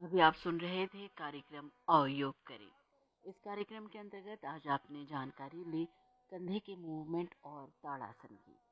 अभी आप सुन रहे थे कार्यक्रम और योग करें। इस कार्यक्रम के अंतर्गत आज आपने जानकारी ली कंधे के मूवमेंट और ताड़ासन की।